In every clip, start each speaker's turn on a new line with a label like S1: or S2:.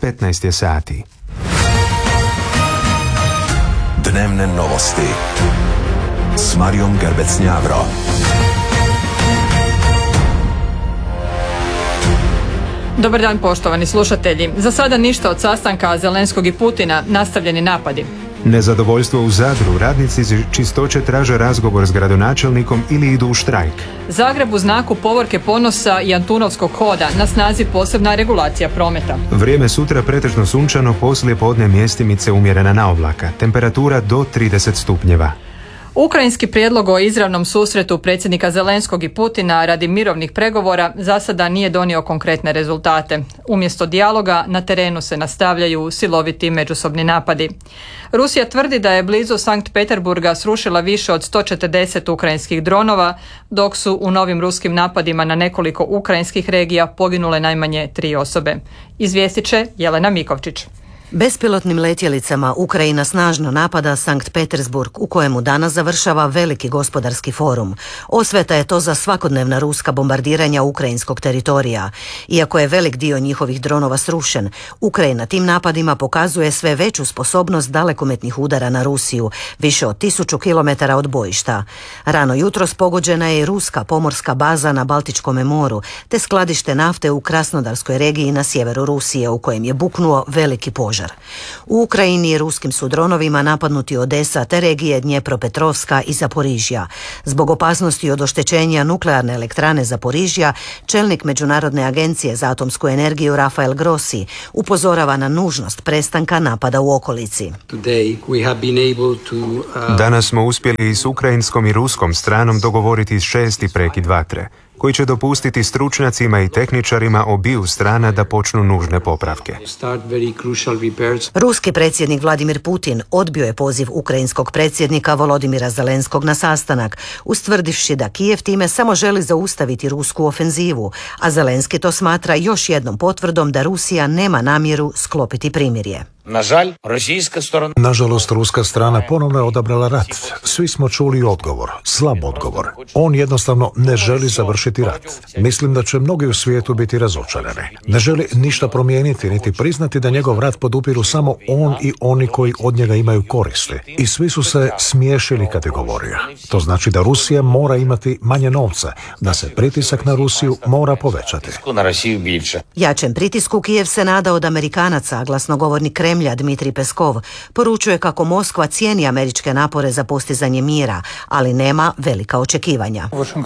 S1: 15 je sati.
S2: Dnevne novosti s Marijom Gerbec-Njavro.
S3: Dobar dan poštovani slušatelji. Za sada ništa od sastanka Zelenskog i Putina, nastavljeni napadi.
S1: Nezadovoljstvo u Zadru, radnici čistoće traže razgovor s gradonačelnikom ili idu u štrajk.
S3: Zagreb u znaku povorke ponosa i Antunovskog hoda, na snazi posebna regulacija prometa.
S1: Vrijeme sutra pretežno sunčano, poslije podne mjestimice umjerena na oblaka. Temperatura do 30 stupnjeva.
S3: Ukrajinski prijedlog o izravnom susretu predsjednika Zelenskog i Putina radi mirovnih pregovora za sada nije donio konkretne rezultate. Umjesto dijaloga na terenu se nastavljaju siloviti međusobni napadi. Rusija tvrdi da je blizu Sankt Peterburga srušila više od 140 ukrajinskih dronova, dok su u novim ruskim napadima na nekoliko ukrajinskih regija poginule najmanje 3 osobe. Izvijestit će Jelena Mikovčić.
S4: Bespilotnim letjelicama Ukrajina snažno napada Sankt Petersburg, u kojemu danas završava veliki gospodarski forum. Osveta je to za svakodnevna ruska bombardiranja ukrajinskog teritorija. Iako je velik dio njihovih dronova srušen, Ukrajina tim napadima pokazuje sve veću sposobnost dalekometnih udara na Rusiju, više od 1000 km od bojišta. Rano jutros pogođena je i ruska pomorska baza na Baltičkom moru, te skladište nafte u Krasnodarskoj regiji na sjeveru Rusije, u kojem je buknuo veliki požar. U Ukrajini ruskim su dronovima napadnuti Odesa te regije Dnjepropetrovska i Zaporižja. Zbog opasnosti od oštećenja nuklearne elektrane Zaporižja, čelnik Međunarodne agencije za atomsku energiju Rafael Grossi upozorava na nužnost prestanka napada u okolici.
S1: Danas smo uspjeli i s ukrajinskom i ruskom stranom dogovoriti 6. prekid vatre, koji će dopustiti stručnjacima i tehničarima obiju strana da počnu nužne popravke.
S4: Ruski predsjednik Vladimir Putin odbio je poziv ukrajinskog predsjednika Volodimira Zelenskog na sastanak, ustvrdivši da Kijev time samo želi zaustaviti rusku ofenzivu, a Zelenski to smatra još jednom potvrdom da Rusija nema namjeru sklopiti primirje.
S5: Nažalost, ruska strana ponovno je odabrala rat. Svi smo čuli odgovor, slab odgovor. On jednostavno ne želi završiti rat. Mislim da će mnogi u svijetu biti razočarani. Ne želi ništa promijeniti, niti priznati da njegov rat podupiru samo on i oni koji od njega imaju koristi. I svi su se smiješili kad je govorio. To znači da Rusija mora imati manje novca, da se pritisak na Rusiju mora povećati.
S4: Jačem pritisku Kijev se nada od Amerikanaca, a glasnogovornik Kremlja Dmitrij Peskov poručuje kako Moskva cijeni američke napore za postizanje mira, ali nema velika očekivanja.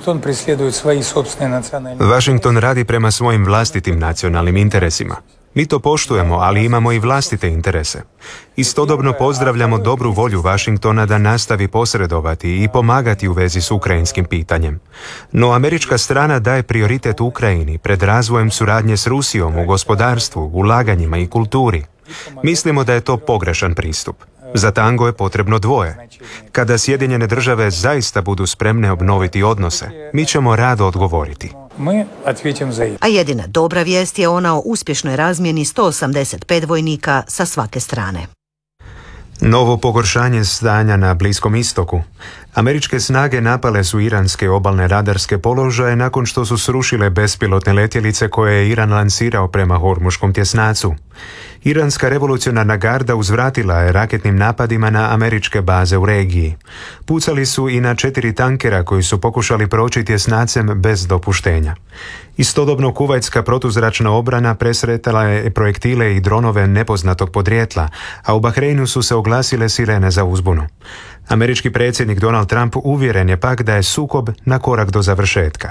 S1: Washington radi prema svojim vlastitim nacionalnim interesima. Mi to poštujemo, ali imamo i vlastite interese. Istodobno pozdravljamo dobru volju Washingtona da nastavi posredovati i pomagati u vezi s ukrajinskim pitanjem. No američka strana daje prioritet Ukrajini pred razvojem suradnje s Rusijom u gospodarstvu, ulaganjima i kulturi. Mislimo da je to pogrešan pristup. Za tango je potrebno dvoje. Kada Sjedinjene države zaista budu spremne obnoviti odnose, mi ćemo rado odgovoriti.
S4: A jedina dobra vijest je ona o uspješnoj razmjeni 185 vojnika sa svake strane.
S1: Novo pogoršanje stanja na Bliskom istoku. Američke snage napale su iranske obalne radarske položaje nakon što su srušile bespilotne letjelice koje je Iran lansirao prema Hormuškom tjesnacu. Iranska revolucionarna garda uzvratila je raketnim napadima na američke baze u regiji. Pucali su i na 4 tankera koji su pokušali proći tjesnacem bez dopuštenja. Istodobno kuvajtska protuzračna obrana presretala je projektile i dronove nepoznatog podrijetla, a u Bahreinu su se oglasile sirene za uzbunu. Američki predsjednik Donald Trump uvjeren je pak da je sukob na korak do završetka.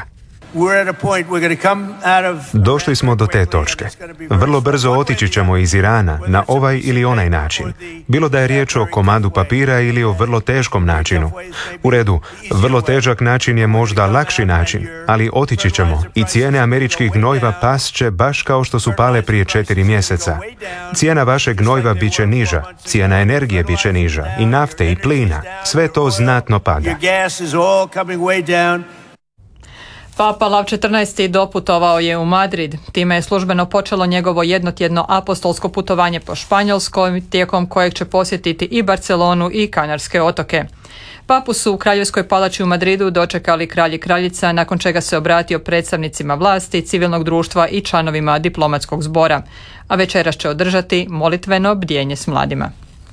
S1: Došli smo do te točke. Vrlo brzo otići ćemo iz Irana na ovaj ili onaj način. Bilo da je riječ o komadu papira ili o vrlo teškom načinu. U redu, vrlo težak način je možda lakši način, ali otići ćemo i cijene američkih gnojiva past će baš kao što su pale prije 4 mjeseca. Cijena vašeg gnojiva bit će niža, cijena energije bit će niža, i nafte i plina. Sve to znatno pada.
S3: Papa Lav XIV. Doputovao je u Madrid. Time je službeno počelo njegovo jednotjedno apostolsko putovanje po Španjolskoj, tijekom kojeg će posjetiti i Barcelonu i Kanarske otoke. Papu su u Kraljevskoj palači u Madridu dočekali kralj i kraljica, nakon čega se obratio predstavnicima vlasti, civilnog društva i članovima diplomatskog zbora. A večeras će održati molitveno bdjenje s mladima.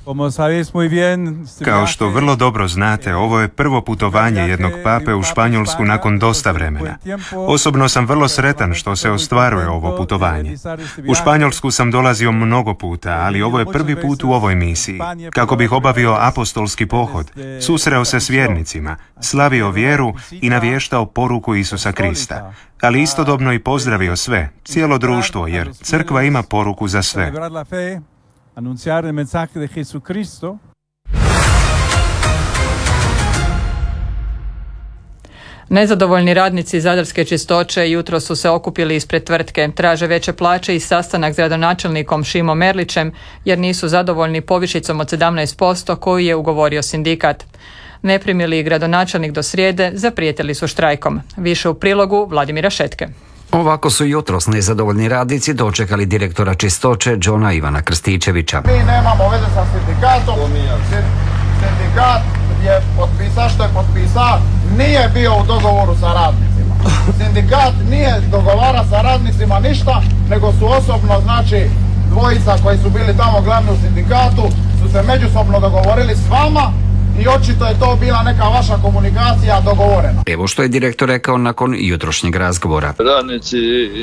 S1: Kao što vrlo dobro znate, ovo je prvo putovanje jednog pape u Španjolsku nakon dosta vremena. Osobno sam vrlo sretan što se ostvaruje ovo putovanje. U Španjolsku sam dolazio mnogo puta, ali ovo je prvi put u ovoj misiji. Kako bih obavio apostolski pohod, susreo se s vjernicima, slavio vjeru i navještao poruku Isusa Krista. Ali istodobno i pozdravio sve, cijelo društvo, jer crkva ima poruku za sve.
S6: Anunciare il mensaje de Jesucristo.
S3: Nezadovoljni radnici Zadarske čistoće jutro su se okupili ispred tvrtke, traže veće plaće i sastanak s gradonačelnikom Šimom Merlićem jer nisu zadovoljni povišicom od 17% koju je ugovorio sindikat. Ne primili ih gradonačelnik do srijede, zaprijetili su štrajkom. Više u prilogu Vladimira Šetke.
S7: Ovako su jutros nezadovoljni radnici dočekali direktora čistoće Johna Ivana Krstičevića.
S8: Mi nemamo veze sa sindikatom. Sindikat je potpisao što je potpisao, nije bio u dogovoru sa radnicima. Sindikat nije dogovara sa radnicima ništa, nego su osobno, znači, dvojica koji su bili tamo glavni u sindikatu, su se međusobno dogovorili s vama i očito je to bila neka vaša komunikacija dogovorena.
S7: Evo što je direktor rekao nakon jutrošnjeg razgovora.
S9: Radnici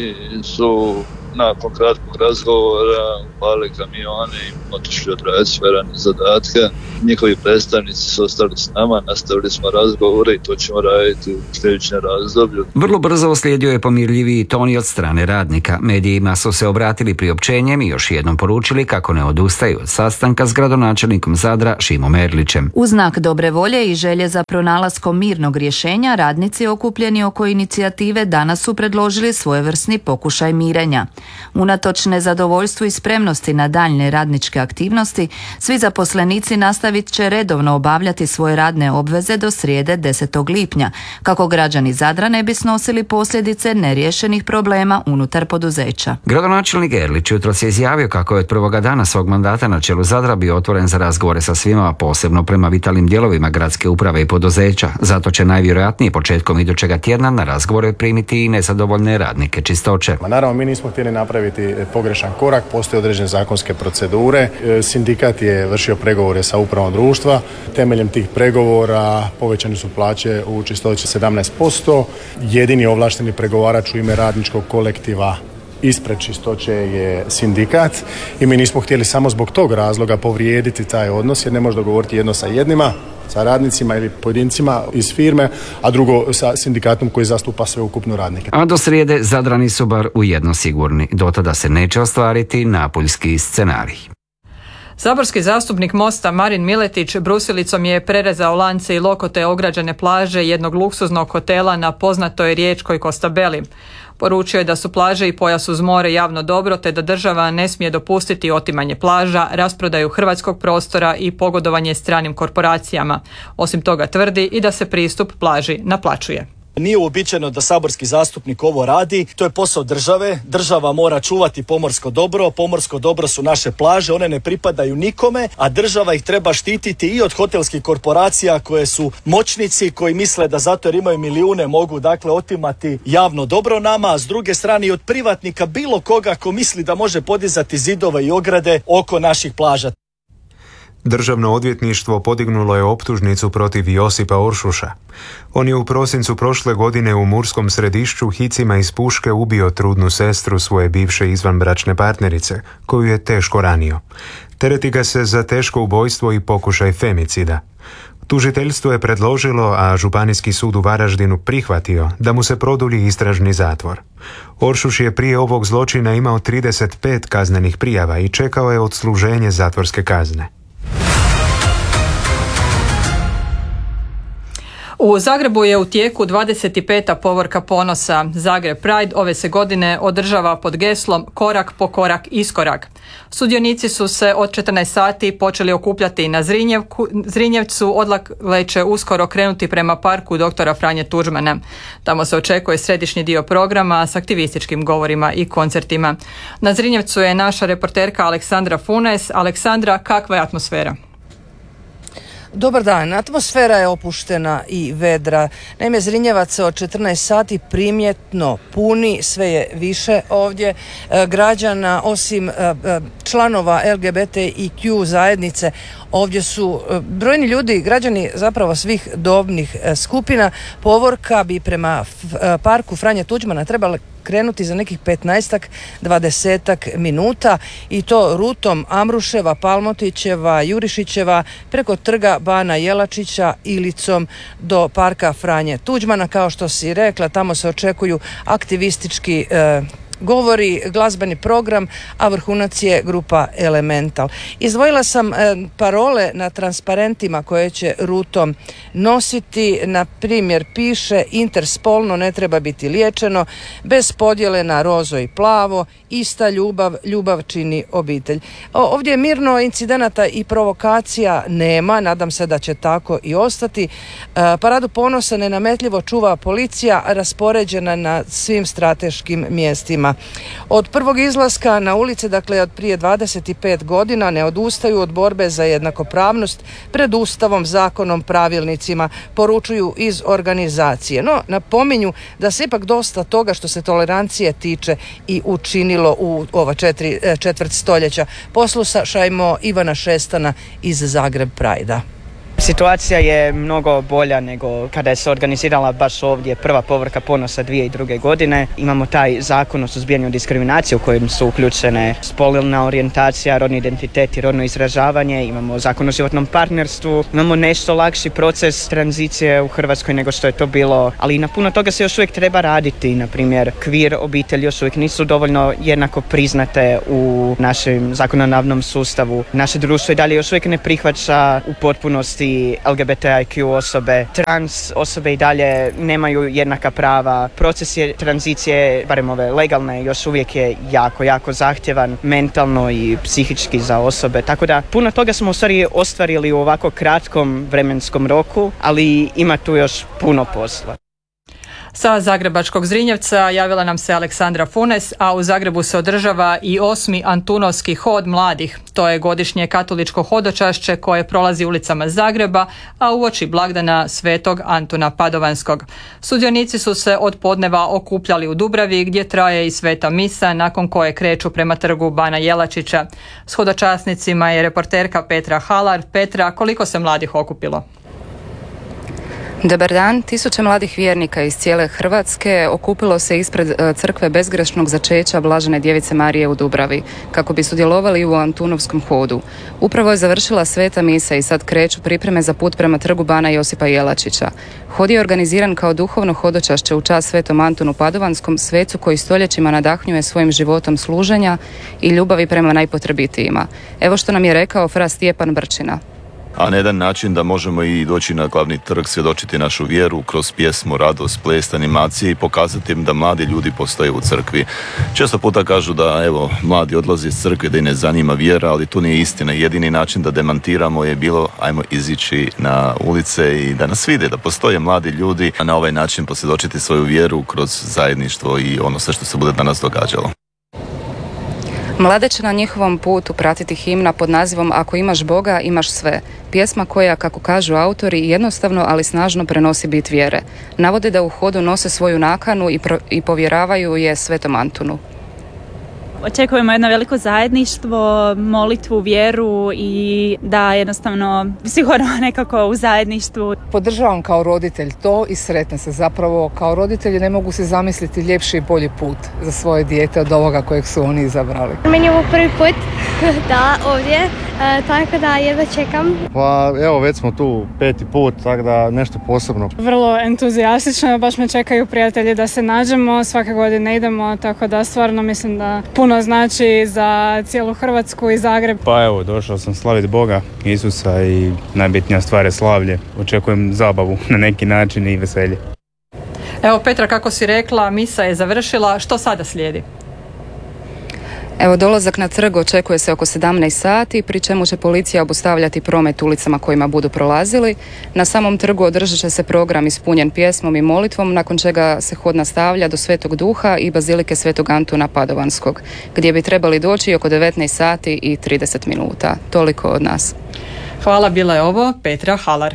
S9: su nakon kratkog razgovora upali kamione i otišli odraditi sve radne zadatke. Njihovi predstavnici su ostali s nama, nastavili smo razgovore i to ćemo raditi u sljedećem razdoblju.
S7: Vrlo brzo uslijedio je pomirljiviji ton i od strane radnika. Medijima su se obratili priopćenjem i još jednom poručili kako ne odustaju od sastanka s gradonačelnikom Zadra Šimom Merlićem.
S10: U znak dobre volje i želje za pronalaskom mirnog rješenja, radnici okupljeni oko inicijative danas su predložili svojevrsni pokušaj mirenja. Unatoč nezadovoljstvu i spremnosti na daljnje radničke aktivnosti, svi zaposlenici nastavit će redovno obavljati svoje radne obveze do srijede 10. lipnja, kako građani Zadra ne bi snosili posljedice neriješenih problema unutar poduzeća.
S7: Gradonačelnik Erlić jutros je izjavio kako je od prvoga dana svog mandata na čelu Zadra bio otvoren za razgovore sa svima, posebno prema vitalnim dijelovima gradske uprave i poduzeća. Zato će najvjerojatnije početkom idućega tjedna na razgovore primiti i nezadovoljne radnike čistoće.
S11: Naravno, mi nismo htjeli napraviti pogrešan korak, postoje određene zakonske procedure. Sindikat je vršio pregovore sa upravom društva. Temeljem tih pregovora povećane su plaće u čistoći 17%. Jedini ovlašteni pregovarač u ime radničkog kolektiva ispred čistoće je sindikat i mi nismo htjeli samo zbog tog razloga povrijediti taj odnos jer ne može dogovoriti jedno sa jednima, sa radnicima ili pojedincima iz firme, a drugo sa sindikatom koji zastupa sveukupno radnike.
S7: A do srijede Zadrani su bar u jedno sigurni. Do tada se neće ostvariti napuljski scenarij.
S3: Saborski zastupnik Mosta Marin Miletić brusilicom je prerezao lance i lokote ograđene plaže jednog luksuznog hotela na poznatoj riječkoj Costabelli. Poručio je da su plaže i pojas uz more javno dobro, te da država ne smije dopustiti otimanje plaža, rasprodaju hrvatskog prostora i pogodovanje stranim korporacijama. Osim toga tvrdi i da se pristup plaži naplaćuje.
S12: Nije uobičajeno da saborski zastupnik ovo radi, to je posao države. Država mora čuvati pomorsko dobro su naše plaže, one ne pripadaju nikome, a država ih treba štititi i od hotelskih korporacija koje su moćnici, koji misle da zato jer imaju milijune mogu dakle otimati javno dobro nama, a s druge strane i od privatnika bilo koga ko misli da može podizati zidove i ograde oko naših plaža.
S1: Državno odvjetništvo podignulo je optužnicu protiv Josipa Oršuša. On je u prosincu prošle godine u Murskom Središću hicima iz puške ubio trudnu sestru svoje bivše izvanbračne partnerice, koju je teško ranio. Tereti ga se za teško ubojstvo i pokušaj femicida. Tužiteljstvo je predložilo, a Županijski sud u Varaždinu prihvatio da mu se produlji istražni zatvor. Oršuš je prije ovog zločina imao 35 kaznenih prijava i čekao je odsluženje zatvorske kazne.
S3: U Zagrebu je u tijeku 25. povorka ponosa. Zagreb Pride ove se godine održava pod geslom Korak po korak iskorak. Sudionici su se od 14 sati počeli okupljati na Zrinjevcu, odakle će uskoro krenuti prema parku doktora Franje Tuđmana. Tamo se očekuje središnji dio programa s aktivističkim govorima i koncertima. Na Zrinjevcu je naša reporterka Aleksandra Funes. Aleksandra, kakva je atmosfera?
S13: Dobar dan, atmosfera je opuštena i vedra. Naime, Zrinjevac se od 14 sati primjetno puni, sve je više ovdje građana, osim članova LGBTIQ zajednice. Ovdje su brojni ljudi, građani zapravo svih dobnih skupina. Povorka bi prema parku Franje Tuđmana trebala krenuti za nekih 15-20 minuta i to rutom Amruševa, Palmotićeva, Jurišićeva preko trga Bana Jelačića, Ilicom do parka Franje Tuđmana. Kao što si rekla, tamo se očekuju aktivistički govori, glazbeni program, a vrhunac je grupa Elemental. Izdvojila sam parole na transparentima koje će rutom nositi. Na primjer piše: interspolno ne treba biti liječeno, bez podjele na rozo i plavo, ista ljubav, ljubav čini obitelj. Ovdje mirno, incidenata i provokacija nema, nadam se da će tako i ostati. Paradu ponosa nenametljivo čuva policija, raspoređena na svim strateškim mjestima. Od prvog izlaska na ulice, dakle od prije 25 godina, ne odustaju od borbe za jednakopravnost pred Ustavom, zakonom, pravilnicima, poručuju iz organizacije. No, napominju da se ipak dosta toga što se tolerancije tiče i učinilo u ova četvrt stoljeća. Poslušajmo Ivana Šestana iz Zagreb Prajda.
S14: Situacija je mnogo bolja nego kada je se organizirala baš ovdje prva povorka ponosa 2002. godine. Imamo taj zakon o suzbijanju diskriminacije u kojem su uključene spolna orijentacija, rodni identitet i rodno izražavanje. Imamo zakon o životnom partnerstvu. Imamo nešto lakši proces tranzicije u Hrvatskoj nego što je to bilo, ali na puno toga se još uvijek treba raditi. Na primjer, kvir obitelji još uvijek nisu dovoljno jednako priznate u našem zakonodavnom sustavu. Naše društvo i dalje još uvijek ne prihvaća u potpunosti LGBTIQ osobe, trans osobe i dalje nemaju jednaka prava. Proces je tranzicije, barem ove legalne, još uvijek je jako zahtjevan mentalno i psihički za osobe. Tako da puno toga smo u stvari ostvarili u ovako kratkom vremenskom roku, ali ima tu još puno posla.
S3: Sa zagrebačkog Zrinjevca javila nam se Aleksandra Funes, a u Zagrebu se održava i 8. Antunovski hod mladih. To je godišnje katoličko hodočašće koje prolazi ulicama Zagreba, a uoči blagdana Svetog Antuna Padovanskog. Sudionici su se od podneva okupljali u Dubravi, gdje traje i sveta misa, nakon koje kreću prema trgu Bana Jelačića. S hodočasnicima je reporterka Petra Halar. Petra, koliko se mladih okupilo?
S15: Dobar dan, tisuće mladih vjernika iz cijele Hrvatske okupilo se ispred crkve bezgrešnog začeća Blažene Djevice Marije u Dubravi, kako bi sudjelovali u Antunovskom hodu. Upravo je završila sveta misa i sad kreću pripreme za put prema trgu Bana Josipa Jelačića. Hod je organiziran kao duhovno hodočašće u čast Svetom Antunu Padovanskom, svecu koji stoljećima nadahnjuje svojim životom služenja i ljubavi prema najpotrebitijima. Evo što nam je rekao fra Stjepan Brčina.
S16: A na jedan način da možemo i doći na glavni trg, svjedočiti našu vjeru kroz pjesmu, radost, ples, animacije i pokazati im da mladi ljudi postoje u crkvi. Često puta kažu da mladi odlaze iz crkve, da ih ne zanima vjera, ali to nije istina. Jedini način da demantiramo je bilo ajmo izići na ulice i da nas vide, da postoje mladi ljudi, a na ovaj način posvjedočiti svoju vjeru kroz zajedništvo i ono sve što se bude danas događalo.
S15: Mlade će na njihovom putu pratiti himna pod nazivom Ako imaš Boga, imaš sve. Pjesma koja, kako kažu autori, jednostavno ali snažno prenosi bit vjere. Navode da u hodu nose svoju nakanu i povjeravaju je Svetom Antunu.
S17: Očekujemo jedno veliko zajedništvo, molitvu, vjeru i da jednostavno sigurno nekako u zajedništvu.
S18: Podržavam kao roditelj to i sretna se. Zapravo kao roditelji ne mogu se zamisliti ljepši i bolji put za svoje dijete od ovoga kojeg su oni izabrali.
S19: Meni je ovo prvi put da ovdje, tako da jedva čekam.
S11: Pa evo već smo tu 5. put, tako da nešto posebno.
S20: Vrlo entuzijastično, baš me čekaju prijatelji da se nađemo, svake godine idemo, tako da stvarno mislim da puno znači za cijelu Hrvatsku i Zagreb.
S21: Pa evo, došao sam slaviti Boga, Isusa i najbitnija stvar je slavlje. Očekujem zabavu na neki način i veselje.
S3: Evo Petra, kako si rekla, misa je završila, što sada slijedi?
S15: Evo, dolazak na trg očekuje se oko 17 sati, pri čemu će policija obustavljati promet ulicama kojima budu prolazili. Na samom trgu održat će se program ispunjen pjesmom i molitvom, nakon čega se hod nastavlja do Svetog Duha i Bazilike Svetog Antuna Padovanskog, gdje bi trebali doći oko 19 sati i 30 minuta. Toliko od nas.
S3: Hvala, bila je ovo Petra Halar.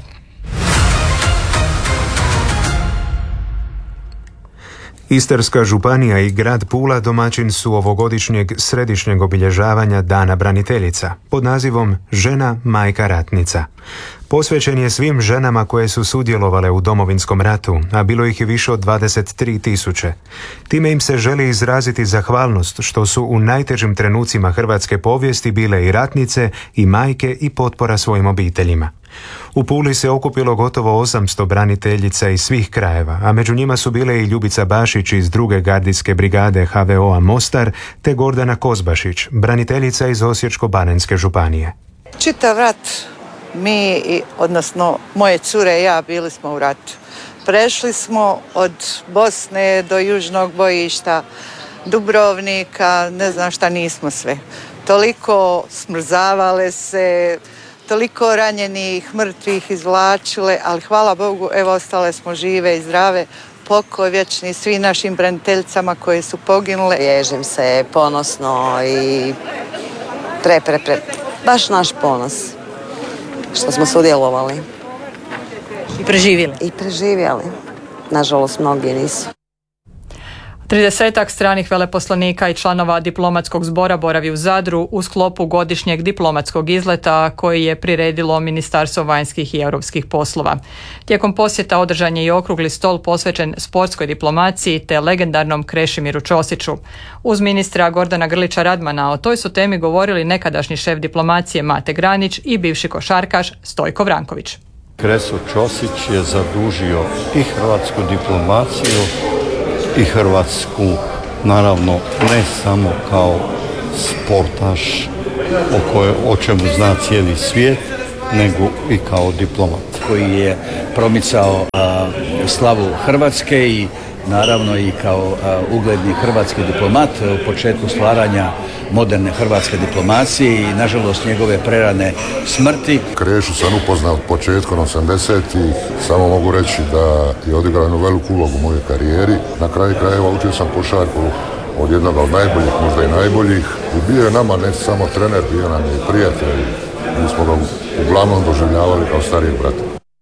S1: Istarska županija i grad Pula domaćin su ovogodišnjeg središnjeg obilježavanja Dana braniteljica pod nazivom Žena, majka, ratnica. Posvećen je svim ženama koje su sudjelovale u Domovinskom ratu, a bilo ih je više od 23.000. Time im se želi izraziti zahvalnost što su u najtežim trenucima hrvatske povijesti bile i ratnice, i majke, i potpora svojim obiteljima. U Puli se okupilo gotovo 800 braniteljica iz svih krajeva, a među njima su bile i Ljubica Bašić iz 2. gardijske brigade HVO-a Mostar, te Gordana Kozbašić, braniteljica iz Osječko-baranjske županije.
S2: Čitav rat mi, odnosno moje cure i ja, bili smo u ratu. Prešli smo od Bosne do južnog bojišta, Dubrovnika, ne znam šta nismo sve. Toliko smrzavale se, toliko ranjenih, mrtvih izvlačile, ali hvala Bogu, evo ostale smo žive i zdrave. Pokoj vječni svim našim braniteljicama koje su poginule.
S22: Ježim se ponosno i baš naš ponos što smo sudjelovali.
S23: I preživjeli.
S22: I preživjeli. Nažalost, mnogi nisu.
S3: 30 stranih veleposlanika i članova diplomatskog zbora boravi u Zadru u sklopu godišnjeg diplomatskog izleta koji je priredilo Ministarstvo vanjskih i europskih poslova. Tijekom posjeta održan je i okrugli stol posvećen sportskoj diplomaciji te legendarnom Krešimiru Ćosiću. Uz ministra Gordana Grlića Radmana o toj su temi govorili nekadašnji šef diplomacije Mate Granić i bivši košarkaš Stojko Vranković.
S24: Kreso Ćosić je zadužio i hrvatsku diplomaciju i Hrvatsku, naravno, ne samo kao sportaš o čemu zna cijeli svijet, nego i kao diplomat.
S25: Koji je promicao slavu Hrvatske i naravno i kao ugledni hrvatski diplomat u početku stvaranja moderne hrvatske diplomacije i nažalost njegove prerane smrti.
S26: Krešu sam upoznao početkom 80-ih, samo mogu reći da je odigrao jednu veliku ulogu u mojoj karijeri. Na kraju krajeva učio sam košarku od jednog od najboljih, možda i najboljih. I bio je nama ne samo trener, bio nam je i prijatelj. Mi smo ga uglavnom doživljavali kao starijeg brata.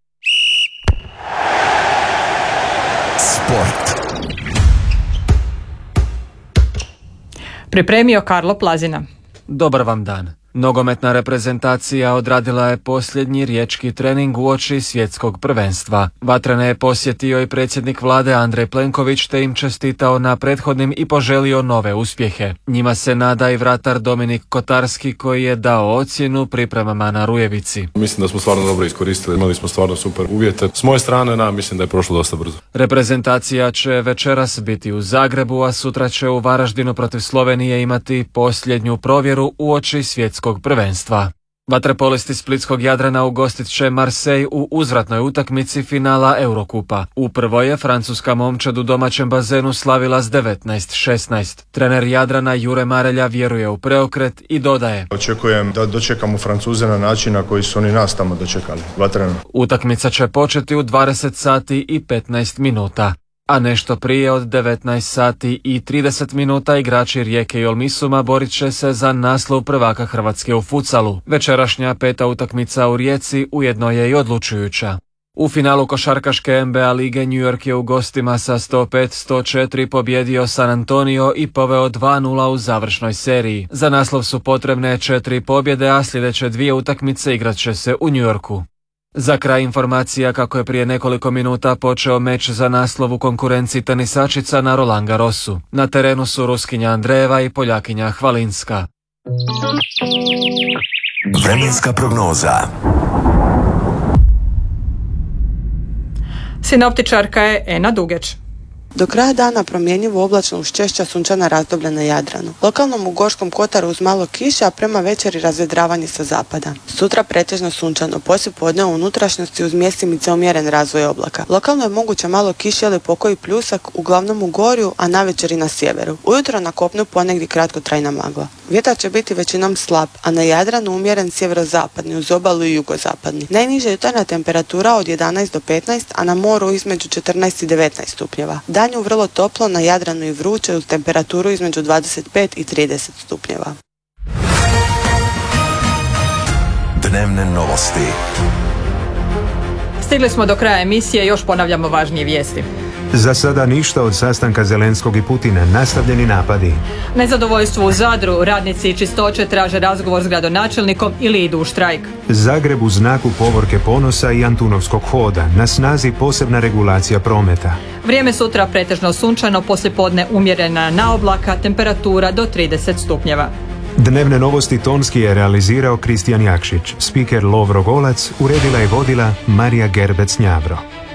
S27: Sport.
S3: Pripremio Karlo Plazina.
S28: Dobar vam dan. Nogometna reprezentacija odradila je posljednji riječki trening uoči svjetskog prvenstva. Vatrene je posjetio i predsjednik vlade Andrej Plenković te im čestitao na prethodnim i poželio nove uspjehe. Njima se nada i vratar Dominik Kotarski koji je dao ocjenu pripremama na Rujevici.
S29: Mislim da smo stvarno dobro iskoristili, imali smo stvarno super uvjete. S moje strane mislim da je prošlo dosta brzo.
S28: Reprezentacija će večeras biti u Zagrebu, a sutra će u Varaždinu protiv Slovenije imati posljednju provjeru uoči svjetskog prvenstva. Vaterpolisti splitskog Jadrana ugostit će Marseille u uzvratnoj utakmici finala Eurokupa. Uprvo je francuska momčad u domaćem bazenu slavila s 19-16. Trener Jadrana Jure Marelja vjeruje u preokret i dodaje:
S30: Očekujem da dočekamo Francuze na način na koji su oni nas tamo dočekali. Vatreno.
S28: Utakmica će početi u 20 sati i 15 minuta. A nešto prije od 19 sati i 30 minuta igrači Rijeke i Olmisuma borit će se za naslov prvaka Hrvatske u futsalu. Večerašnja 5. utakmica u Rijeci ujedno je i odlučujuća. U finalu košarkaške NBA lige New York je u gostima sa 105-104 pobjedio San Antonio i poveo 2-0 u završnoj seriji. Za naslov su potrebne 4 pobjede, a sljedeće 2 utakmice igrat će se u New Yorku. Za kraj informacija kako je prije nekoliko minuta počeo meč za naslov u konkurenciji tenisačica na Roland Garrosu. Na terenu su Ruskinja Andreeva i Poljakinja Hvalinska.
S27: Vremenska prognoza.
S3: Sinoptičarka je Ena Dugeć.
S31: Do kraja dana promjenjivo oblačno uz češća sunčana razdoblja na Jadranu. Lokalnom u Gorskom kotaru uz malo kiše, a prema večeri razvedravanje sa zapada. Sutra pretežno sunčano, poslijepodne u unutrašnjosti uz mjestimice umjeren razvoj oblaka. Lokalno je moguće malo kiše ili pokoji pljusak, uglavnom u Gorju, a navečer i na sjeveru. Ujutro na kopnu ponegdje kratkotrajna magla. Vjetar će biti većinom slab, a na Jadranu umjeren sjeverozapadni uz obalu i jugozapadni. Najniža jutarnja temperatura od 11 do 15, a na moru između 14 i 19 stupnjeva. Danju vrlo toplo, na Jadranu i vruće uz temperaturu između 25 i 30 stupnjeva.
S27: Dnevne novosti.
S3: Stigli smo do kraja emisije, još ponavljamo važnije vijesti.
S1: Za sada ništa od sastanka Zelenskog i Putina, nastavljeni napadi.
S3: Nezadovoljstvo u Zadru, radnici Čistoće traže razgovor s gradonačelnikom ili idu u štrajk.
S1: Zagreb u znaku povorke ponosa i Antunovskog hoda, na snazi posebna regulacija prometa.
S3: Vrijeme sutra pretežno sunčano, poslijepodne umjerena naoblaka, temperatura do 30 stupnjeva.
S1: Dnevne novosti tonski je realizirao Kristijan Jakšić, spiker Lovro Golac, uredila i vodila Marija Gerbec-Njavro.